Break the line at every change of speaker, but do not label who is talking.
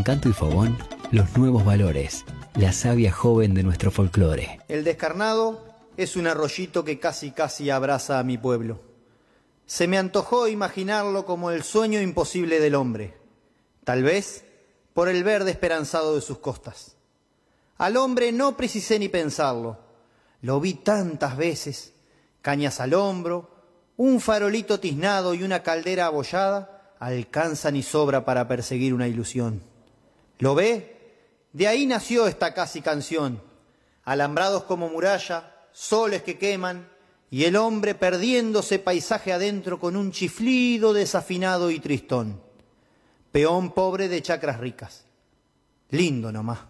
Canto y Fogón, los nuevos valores, la savia joven de nuestro folclore.
El descarnado es un arroyito que casi abraza a mi pueblo. Se me antojó imaginarlo como el sueño imposible del hombre, tal vez por el verde esperanzado de sus costas. Al hombre no precisé ni pensarlo, lo vi tantas veces, cañas al hombro, un farolito tiznado y una caldera abollada alcanzan y sobra para perseguir una ilusión. ¿Lo ve? De ahí nació esta casi canción, alambrados como muralla, soles que queman, y el hombre perdiéndose paisaje adentro con un chiflido desafinado y tristón. Peón pobre de chacras ricas. Lindo nomás.